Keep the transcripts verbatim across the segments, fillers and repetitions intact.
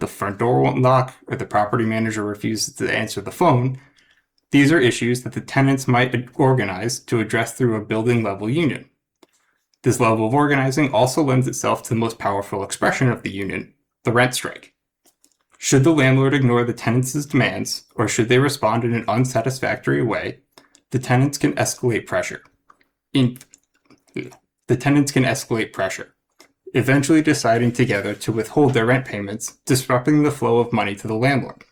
the front door won't lock, or the property manager refuses to answer the phone, these are issues that the tenants might organize to address through a building level union. This level of organizing also lends itself to the most powerful expression of the union, the rent strike. Should the landlord ignore the tenants' demands, or should they respond in an unsatisfactory way, the tenants can escalate pressure. In, the tenants can escalate pressure, eventually deciding together to withhold their rent payments, disrupting the flow of money to the landlord.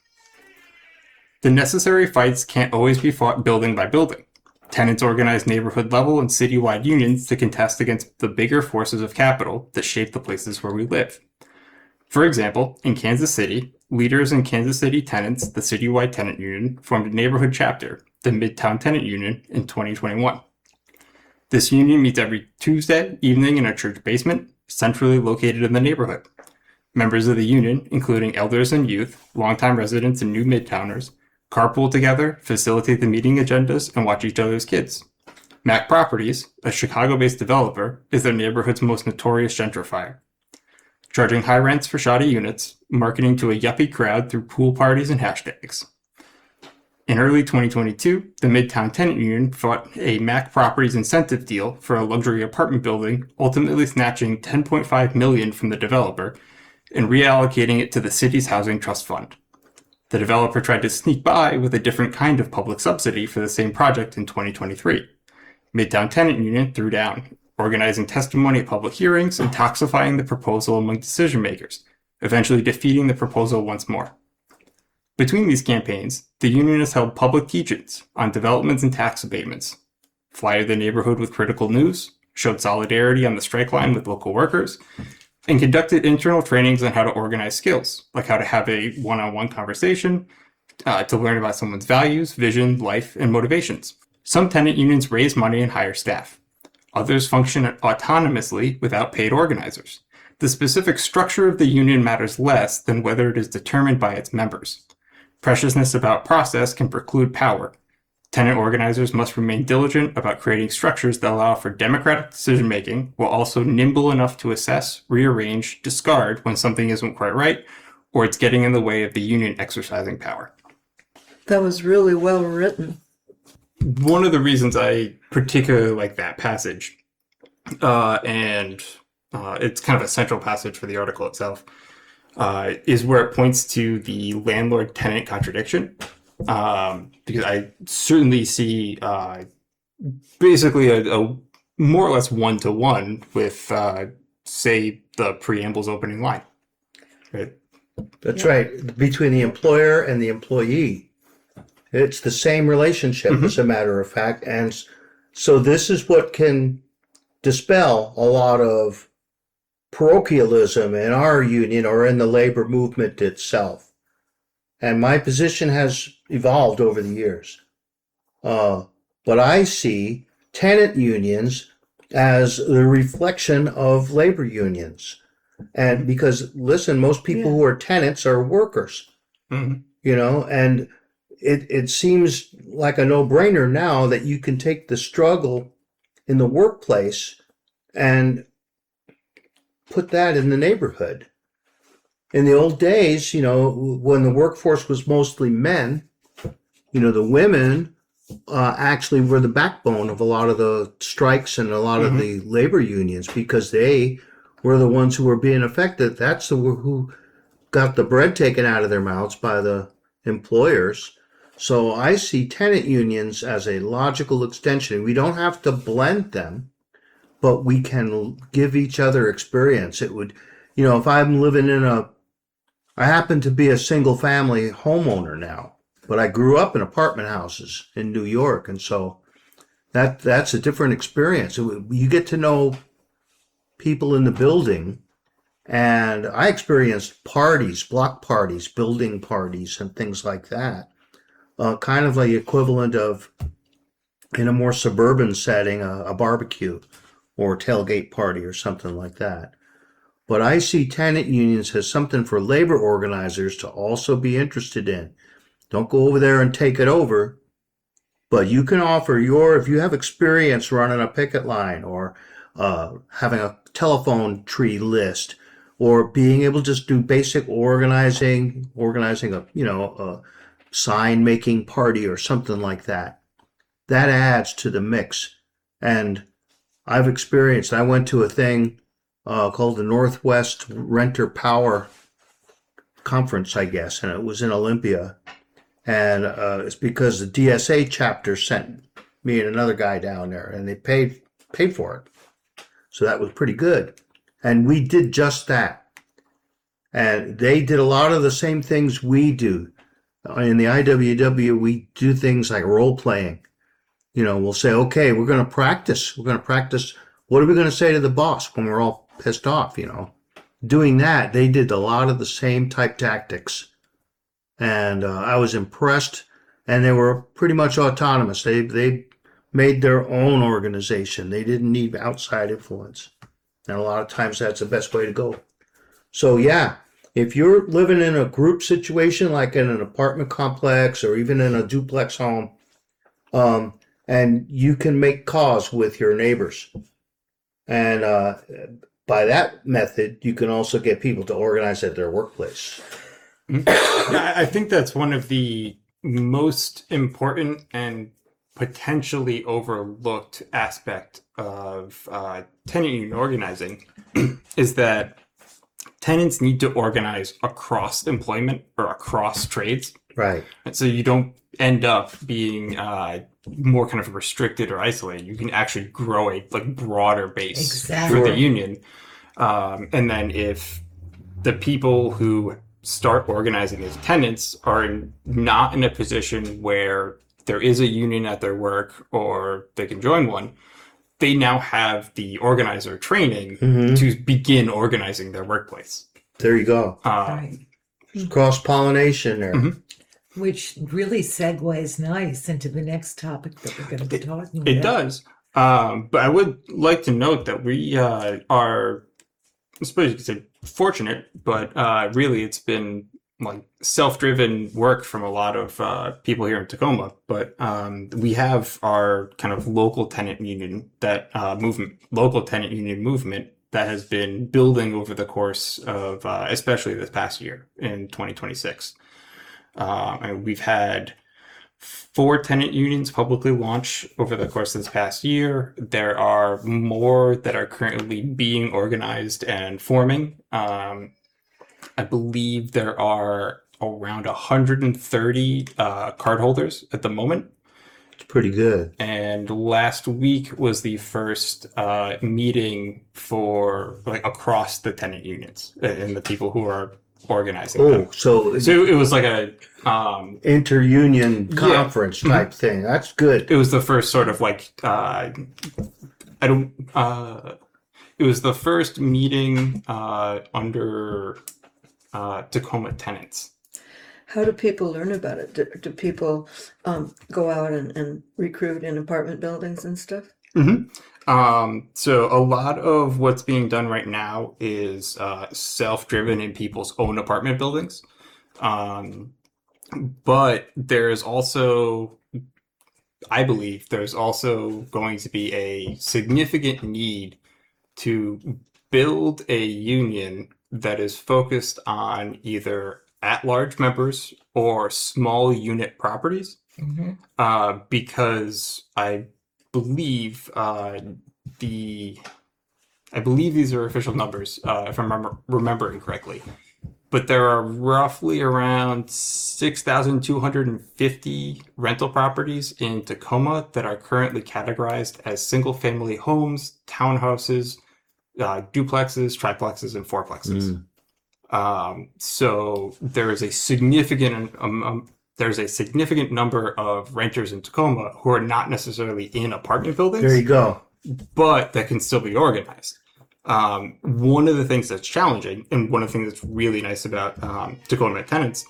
The necessary fights can't always be fought building by building. Tenants organize neighborhood-level and citywide unions to contest against the bigger forces of capital that shape the places where we live. For example, in Kansas City, leaders in Kansas City tenants, the citywide tenant union, formed a neighborhood chapter, the Midtown Tenant Union, in twenty twenty-one. This union meets every Tuesday evening in a church basement, centrally located in the neighborhood. Members of the union, including elders and youth, longtime residents and new Midtowners, carpool together, facilitate the meeting agendas, and watch each other's kids. Mac Properties, a Chicago-based developer, is their neighborhood's most notorious gentrifier. Charging high rents for shoddy units, marketing to a yuppie crowd through pool parties and hashtags. In early twenty twenty-two, the Midtown Tenant Union fought a Mac Properties incentive deal for a luxury apartment building, ultimately snatching ten point five million dollars from the developer and reallocating it to the city's housing trust fund. The developer tried to sneak by with a different kind of public subsidy for the same project in twenty twenty-three. Midtown Tenant Union threw down, organizing testimony at public hearings and toxifying the proposal among decision makers, eventually defeating the proposal once more. Between these campaigns, the union has held public teach-ins on developments and tax abatements, flyered the neighborhood with critical news, showed solidarity on the strike line with local workers, and conducted internal trainings on how to organize skills, like how to have a one-on-one conversation, uh, to learn about someone's values, vision, life, and motivations. Some tenant unions raise money and hire staff. Others function autonomously without paid organizers. The specific structure of the union matters less than whether it is determined by its members. Preciousness about process can preclude power. Tenant organizers must remain diligent about creating structures that allow for democratic decision-making while also nimble enough to assess, rearrange, discard when something isn't quite right or it's getting in the way of the union exercising power. That was really well written. One of the reasons I particularly like that passage, uh, and uh, it's kind of a central passage for the article itself, uh, is where it points to the landlord-tenant contradiction. Um, because I certainly see uh, basically a, a more or less one-to-one with, uh, say, the preamble's opening line. Right? That's yeah. right. Between the employer and the employee. It's the same relationship, mm-hmm. as a matter of fact. And so this is what can dispel a lot of parochialism in our union or in the labor movement itself. And my position has evolved over the years. Uh, but I see tenant unions as the reflection of labor unions. And because, listen, most people yeah. who are tenants are workers, mm-hmm. you know, and it, it seems like a no-brainer now that you can take the struggle in the workplace and put that in the neighborhood. In the old days, you know, when the workforce was mostly men, you know, the women uh, actually were the backbone of a lot of the strikes and a lot mm-hmm. of the labor unions because they were the ones who were being affected. That's the who got the bread taken out of their mouths by the employers. So I see tenant unions as a logical extension. We don't have to blend them, but we can give each other experience. It would, you know, if I'm living in a I happen to be a single family homeowner now, but I grew up in apartment houses in New York. And so that that's a different experience. You get to know people in the building. And I experienced parties, block parties, building parties, and things like that. Uh, kind of like the equivalent of, in a more suburban setting, a, a barbecue or a tailgate party or something like that. But I see tenant unions as something for labor organizers to also be interested in. Don't go over there and take it over, but you can offer your, if you have experience running a picket line or uh, having a telephone tree list or being able to just do basic organizing, organizing a, you know, a sign making party or something like that. That adds to the mix. And I've experienced, I went to a thing uh, called the Northwest Renter Power Conference, I guess, and it was in Olympia. And uh, it's because the D S A chapter sent me and another guy down there, and they paid paid for it. So that was pretty good. And we did just that. And they did a lot of the same things we do. In the I W W, we do things like role playing. You know, we'll say, okay, we're going to practice. We're going to practice. What are we going to say to the boss when we're all pissed off, you know? Doing that, they did a lot of the same type tactics. And uh, I was impressed. And they were pretty much autonomous. They, they made their own organization. They didn't need outside influence. And a lot of times that's the best way to go. So, yeah, if you're living in a group situation, like in an apartment complex or even in a duplex home, um, and you can make calls with your neighbors. And uh, by that method, you can also get people to organize at their workplace. I I think that's one of the most important and potentially overlooked aspect of uh, tenant union organizing is that tenants need to organize across employment or across trades. Right. And so you don't end up being uh, more kind of restricted or isolated. You can actually grow a like broader base Exactly. for the union. Um, and then if the people who start organizing as tenants are in, not in a position where there is a union at their work or they can join one, they now have the organizer training Mm-hmm. to begin organizing their workplace. There you go. Um, Right. Cross pollination there. Mhm. Which really segues nice into the next topic that we're going to be talking It about. does. Um, but I would like to note that we uh, are, I suppose you could say, fortunate, but uh, really it's been like self-driven work from a lot of uh, people here in Tacoma. But um, we have our kind of local tenant union, that uh, movement, local tenant union movement that has been building over the course of, uh, especially this past year in twenty twenty-six. Uh, and we've had four tenant unions publicly launch over the course of this past year. There are more that are currently being organized and forming. Um, I believe there are around one hundred thirty uh, cardholders at the moment. It's pretty good. And last week was the first uh, meeting for like across the tenant unions and the people who are organizing them. Oh, so, So it was like a um, inter-union Yeah. conference type thing. That's good. it was the first sort of like uh, I don't uh, it was the first meeting uh, under uh, Tacoma tenants. How do people learn about it? Do, do people um, go out and, and recruit in apartment buildings and stuff? Mm-hmm. Um, so a lot of what's being done right now is uh, self-driven in people's own apartment buildings. Um, but there's also, I believe, there's also going to be a significant need to build a union that is focused on either at-large members or small unit properties, Mhm. uh, because I believe uh, the I believe these are official numbers, uh, if I'm remember, remembering correctly. But there are roughly around six thousand two hundred fifty rental properties in Tacoma that are currently categorized as single-family homes, townhouses, uh, duplexes, triplexes, and fourplexes. Mm. Um, so there is a significant um, um, there's a significant number of renters in Tacoma who are not necessarily in apartment buildings, There you go. but that can still be organized. Um, one of the things that's challenging, and one of the things that's really nice about um, Tacoma tenants,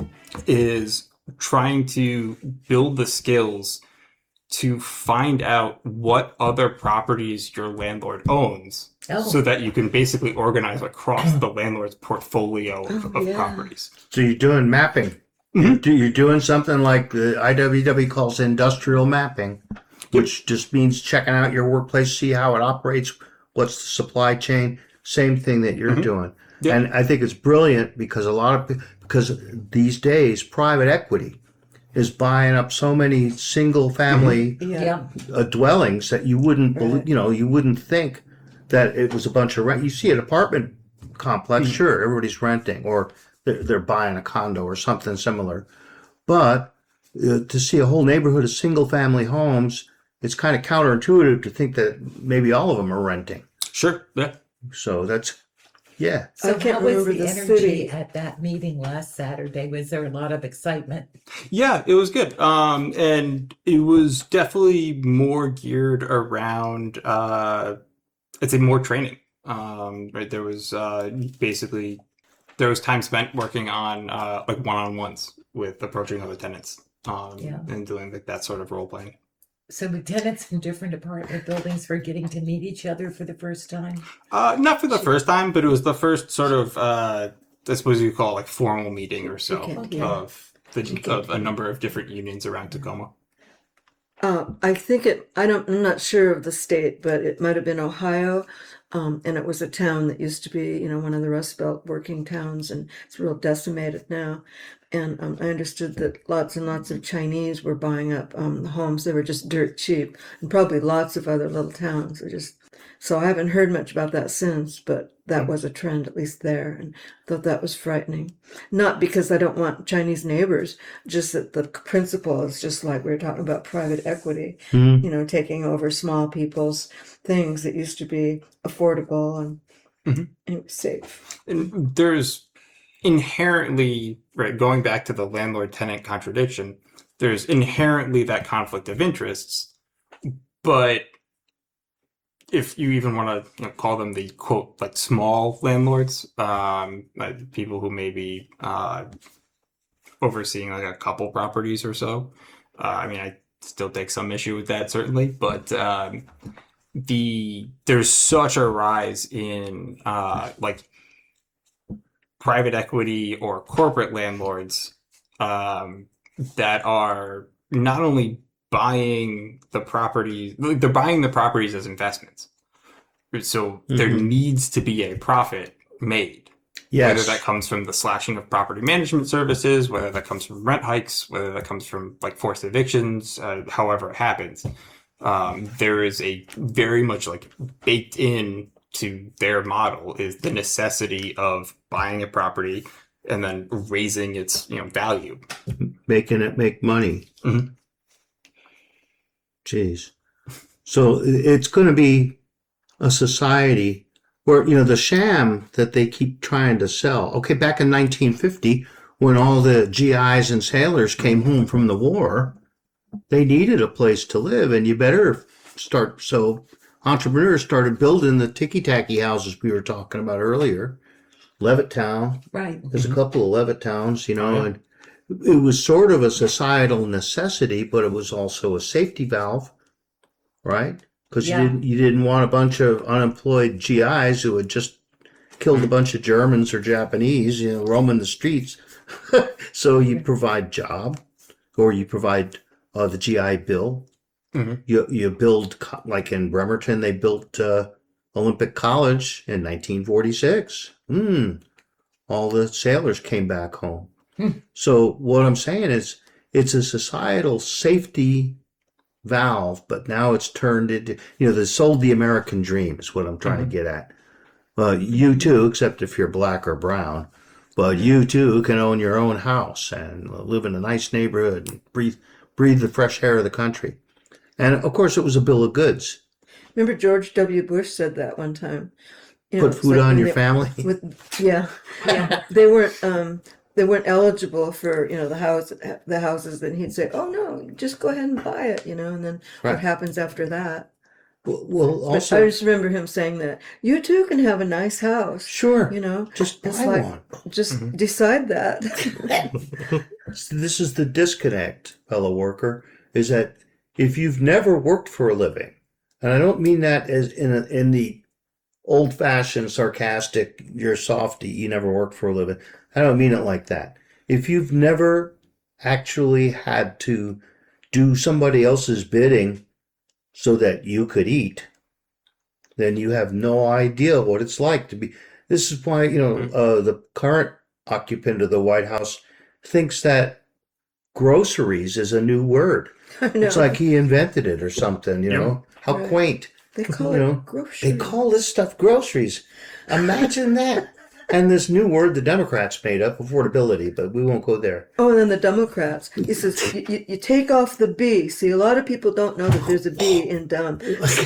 is trying to build the skills to find out what other properties your landlord owns, Oh. so that you can basically organize across the landlord's portfolio of, Oh, of yeah. properties. So you're doing mapping. Mhm. Do- You're doing something like the I W W calls industrial mapping, which just means checking out your workplace, see how it operates, what's the supply chain. Same thing that you're Mhm. doing. Yeah. And I think it's brilliant because a lot of, because these days, private equity is buying up so many single family Yeah. Yeah, uh, dwellings that you wouldn't believe, Right. you know, you wouldn't think that it was a bunch of rent. You see an apartment complex, sure, everybody's renting or they're, they're buying a condo or something similar. But uh, to see a whole neighborhood of single family homes, it's kind of counterintuitive to think that maybe all of them are renting. Sure. Yeah. So that's, yeah. so I can't how was remember the the energy city. at that meeting last Saturday? Was there a lot of excitement? Yeah, it was good. Um, and it was definitely more geared around, uh, I'd say more training. Um, right. There was, uh, basically, there was time spent working on, uh, like one-on-ones with approaching other tenants, um, Yeah. and doing like that sort of role playing. So the tenants in different apartment buildings were getting to meet each other for the first time? Uh, not for the first time, but it was the first sort of, uh, I suppose you call it like formal meeting or so Okay, yeah. of the of a number of different unions around Tacoma. Uh, I think it, I don't, I'm not sure of the state, but it might have been Ohio. Um, and it was a town that used to be, you know, one of the Rust Belt working towns, and it's real decimated now. And um, I understood that lots and lots of Chinese were buying up um, the homes. They were just dirt cheap, and probably lots of other little towns. Are just so I haven't heard much about that since, but that was a trend at least there, and thought that was frightening. Not because I don't want Chinese neighbors, just that the principle is just like we were talking about private equity. Mhm. You know, taking over small people's things that used to be affordable and, Mhm. and safe. And there's inherently, right, going back to the landlord tenant contradiction, there's inherently that conflict of interests. But if you even want to, you know, call them the quote, like small landlords, um, like people who may be uh, overseeing like a couple properties or so, uh, I mean, I still take some issue with that, certainly, but um, the there's such a rise in uh, like private equity or corporate landlords um, that are not only buying the properties, they're buying the properties as investments. So there Mhm. needs to be a profit made. Yes. Whether that comes from the slashing of property management services, whether that comes from rent hikes, whether that comes from like forced evictions, uh, however it happens, um, there is a very much like baked in to their model is the necessity of buying a property and then raising its, you know, value. Making it make money. Mhm. Jeez. So it's going to be a society where, you know, the sham that they keep trying to sell. Okay, back in nineteen fifty, when all the G Is and sailors came home from the war, they needed a place to live, and you better start. So entrepreneurs started building the ticky-tacky houses we were talking about earlier. Levittown, Right. there's a couple of Levittowns, you know, Oh, yeah. and it was sort of a societal necessity, but it was also a safety valve, right? Because Yeah. you didn't you didn't want a bunch of unemployed G Is who had just killed a bunch of Germans or Japanese, you know, roaming the streets. So you provide job, or you provide uh, the G I Bill. Mhm. You you build co- like in Bremerton, they built uh, Olympic College in nineteen forty-six. Hmm. All the sailors came back home. Hmm. So what I'm saying is, it's a societal safety valve, but now it's turned into, you know, they sold the American dream is what I'm trying Mhm. to get at. Well, you too, except if you're black or brown, but you too can own your own house and live in a nice neighborhood and breathe breathe the fresh air of the country. And of course, it was a bill of goods. Remember George W. Bush said that one time. You Put it's food like on when your they- family. With yeah, Yeah. they weren't um they weren't eligible for, you know, the house the houses. Then he'd say, "Oh no, just go ahead and buy it," you know. And then Right. what happens after that? Well, well, But I also, just remember him saying that you too can have a nice house. sure, You know, just it's buy like one. just decide that. This is the disconnect, fellow worker, is that if you've never worked for a living, and I don't mean that as in a, in the old-fashioned sarcastic, you're softy, you never worked for a living. I don't mean it like that. If you've never actually had to do somebody else's bidding so that you could eat, then you have no idea what it's like to be. This is why, you know, uh, the current occupant of the White House thinks that groceries is a new word. I know. It's like he invented it or something, you Yeah. know? How Right. quaint. They call You it know, grocery. They call this stuff groceries. Imagine that. And this new word the Democrats made up, affordability, but we won't go there. Oh, and then the Democrats. He says you, you, you take off the B. See, a lot of people don't know that there's a B in dumb.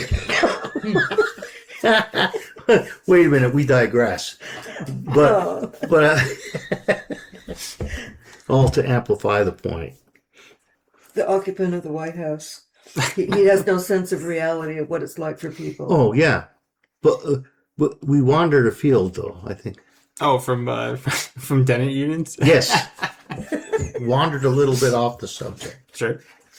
Wait a minute, we digress. But, Oh. but uh, all to amplify the point. The occupant of the White House. He, he has no sense of reality of what it's like for people. Oh, yeah. But, uh, but we wandered afield, though, I think. Oh, from uh, from tenant unions. Yes. Wandered a little bit off the subject. Sure.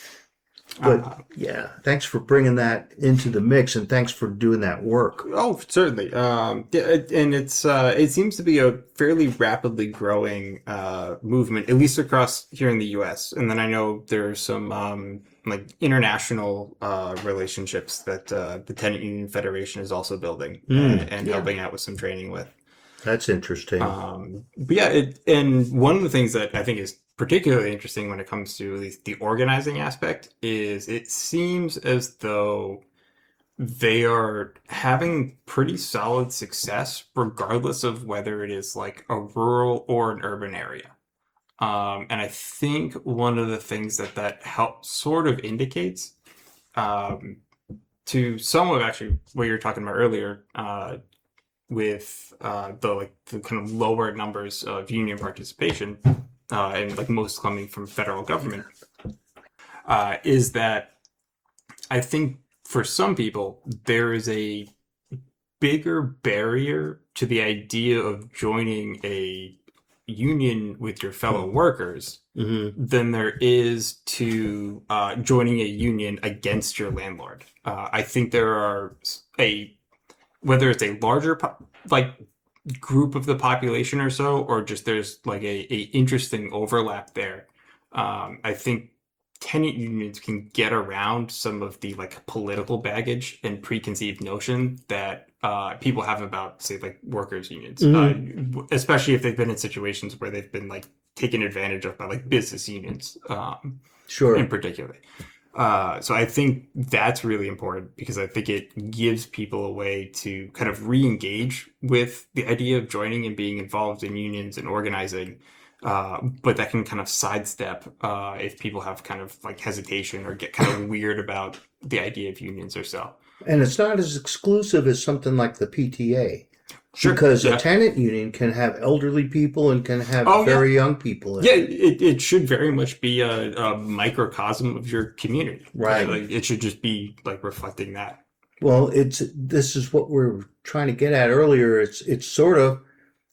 But yeah, thanks for bringing that into the mix, and thanks for doing that work. Oh, certainly. Um, yeah, it- and it's uh, it seems to be a fairly rapidly growing uh, movement, at least across here in the U S. And then I know there's some um, like international uh, relationships that uh, the Tenant Union Federation is also building Mm. and, and Yeah. helping out with some training with. That's interesting. Um, but yeah, it, and one of the things that I think is particularly interesting when it comes to at least the organizing aspect is it seems as though they are having pretty solid success regardless of whether it is like a rural or an urban area. Um, and I think one of the things that that helps sort of indicates um, to some of actually what you were talking about earlier, uh, with uh, the like the kind of lower numbers of union participation, uh, and like most coming from federal government, uh, is that I think for some people there is a bigger barrier to the idea of joining a union with your fellow workers hmm than there is to uh, joining a union against your landlord. Uh, I think there are a whether it's a larger po- like group of the population or so, or just there's like a, a interesting overlap there. Um, I think tenant unions can get around some of the like political baggage and preconceived notion that uh, people have about, say, like workers unions, uh, especially if they've been in situations where they've been like taken advantage of by like business unions, um, Sure. in particular. Uh, so I think that's really important because I think it gives people a way to kind of re-engage with the idea of joining and being involved in unions and organizing. Uh, but that can kind of sidestep uh, if people have kind of like hesitation or get kind of weird about the idea of unions or so. And it's not as exclusive as something like the P T A. Sure. Because yeah. a tenant union can have elderly people and can have Oh, yeah. very young people in Yeah, it. it, it should very much be a, a microcosm of your community. Right. Like it should just be like reflecting that. Well, it's this is what we're trying to get at earlier. It's it's sort of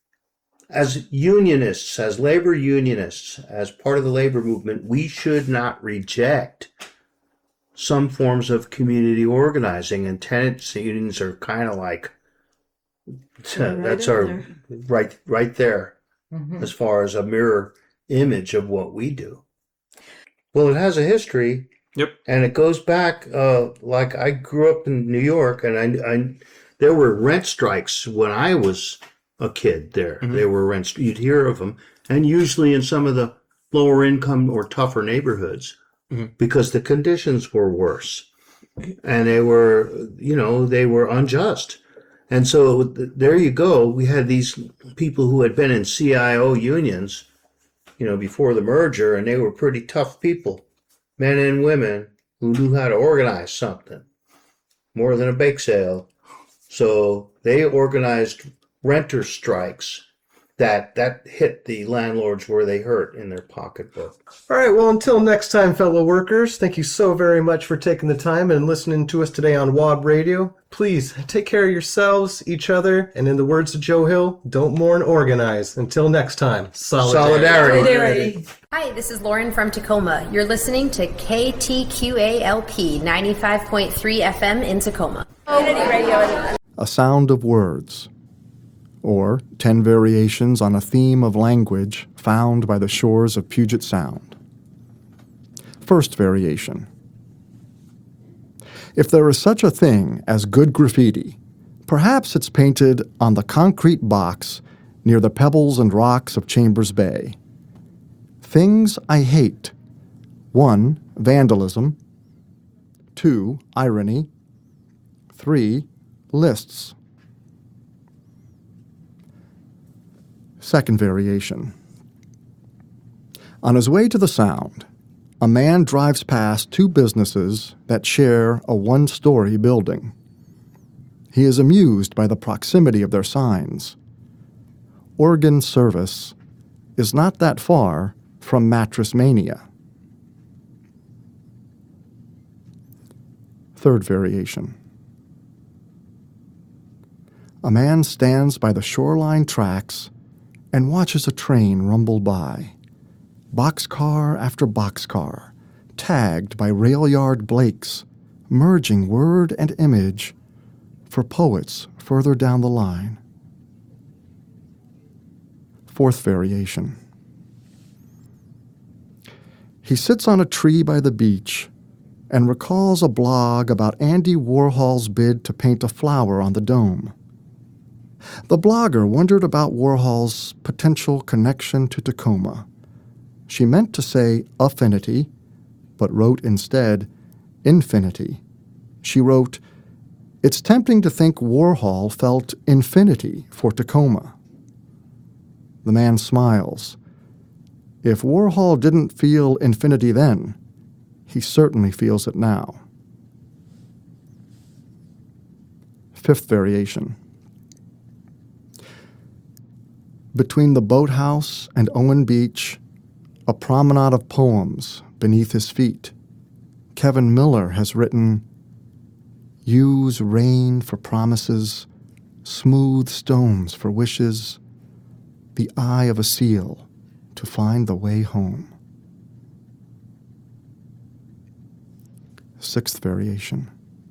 as unionists, as labor unionists, as part of the labor movement, we should not reject some forms of community organizing, and tenants unions are kind of like They're right that's in our there. right right there Mhm. as far as a mirror image of what we do. Well, it has a history. Yep. And it goes back, uh, like I grew up in New York, and I, I there were rent strikes when I was a kid. There, Mhm. there were rent. You'd hear of them, and usually in some of the lower income or tougher neighborhoods, Mhm. because the conditions were worse, and they were, you know, they were unjust. And so th- there you go. We had these people who had been in C I O unions, you know, before the merger, and they were pretty tough people, men and women who knew how to organize something more than a bake sale. So they organized renter strikes that that hit the landlords where they hurt in their pocketbook. All right, well, until next time, fellow workers, thank you so very much for taking the time and listening to us today on W A B Radio. Please take care of yourselves, each other, and in the words of Joe Hill, don't mourn, organize. Until next time, solidarity. Solidarity. Solidarity. Hi, this is Lauren from Tacoma. You're listening to K T Q A L P ninety-five point three F M in Tacoma. A Sound of Words, or Ten Variations on a Theme of Language Found by the Shores of Puget Sound. First variation. If there is such a thing as good graffiti, Perhaps it's painted on the concrete box near the pebbles and rocks of Chambers Bay. Things I hate. One, vandalism. Two, irony. Three, lists. Second variation. On his way to the Sound, a man drives past two businesses that share a one-story building. He is amused by the proximity of their signs. Organ Service is not that far from Mattress Mania. Third variation. A man stands by the shoreline tracks and watches a train rumble by. Boxcar after boxcar, tagged by rail yard Blakes, merging word and image for poets further down the line. Fourth variation. He sits on a tree by the beach and recalls a blog about Andy Warhol's bid to paint a flower on the dome. The blogger wondered about Warhol's potential connection to Tacoma. She meant to say affinity, but wrote instead infinity. She wrote, "It's tempting to think Warhol felt infinity for Tacoma." The man smiles. If Warhol didn't feel infinity then, he certainly feels it now. Fifth variation. Between the boathouse and Owen Beach, a promenade of poems beneath his feet, Kevin Miller has written, "Use rain for promises, smooth stones for wishes, the eye of a seal to find the way home." Sixth variation.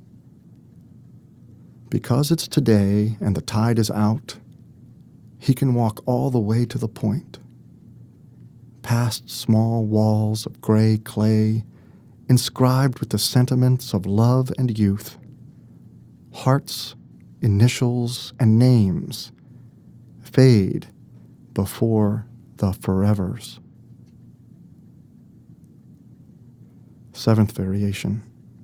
Because it's today and the tide is out, he can walk all the way to the point, past small walls of gray clay inscribed with the sentiments of love and youth, hearts, initials, and names fade before the forevers. Seventh variation.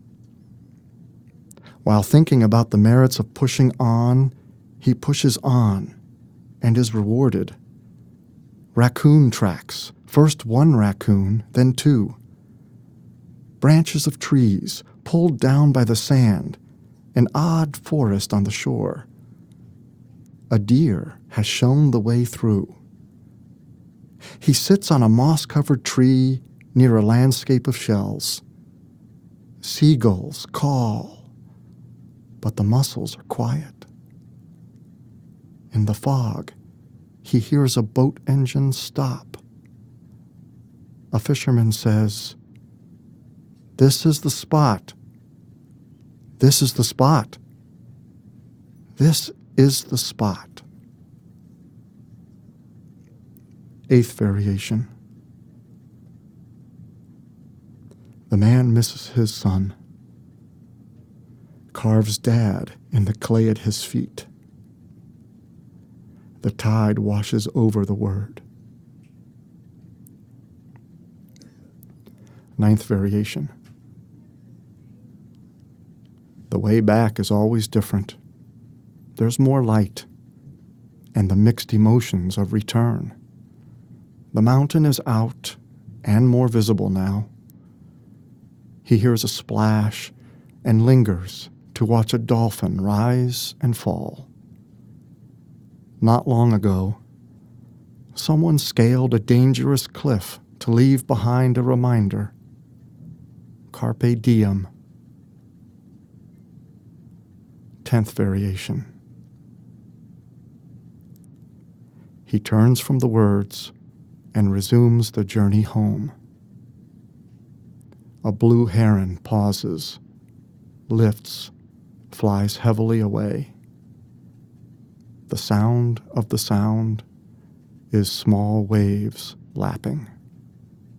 While thinking about the merits of pushing on, he pushes on and is rewarded. Raccoon tracks, first one raccoon, then two. Branches of trees pulled down by the sand, an odd forest on the shore. A deer has shown the way through. He sits on a moss-covered tree near a landscape of shells. Seagulls call, but the mussels are quiet. In the fog, he hears a boat engine stop. A fisherman says, "This is the spot. This is the spot. This is the spot." Eighth variation. The man misses his son, carves dad in the clay at his feet. The tide washes over the word. Ninth variation. The way back is always different. There's more light and the mixed emotions of return. The mountain is out and more visible now. He hears a splash and lingers to watch a dolphin rise and fall. Not long ago, someone scaled a dangerous cliff to leave behind a reminder. Carpe diem. Tenth variation. He turns from the words and resumes the journey home. A blue heron pauses, lifts, flies heavily away. The sound of the sound is small waves lapping.